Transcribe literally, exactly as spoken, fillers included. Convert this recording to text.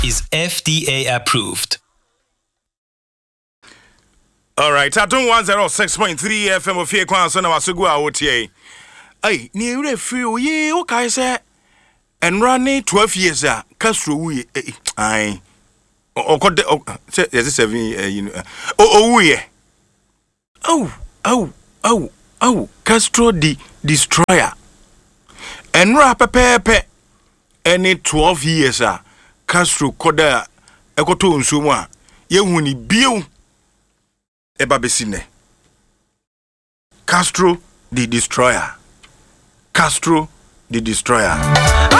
is F D A approved. All right, I don't want zero six point three F M of here. Kwanso na wasugu a wotie. Ay, ni ure free o ye o kai say and running twelve years a Castro we ay. O ko de say yes seven you know. O o we. Oh, oh, oh, oh, Castro the destroyer. And ra pepepe any twelve years a Castro koda ekoto nsumu a ye hu ni bio eba besine. Castro the destroyer. Castro the destroyer.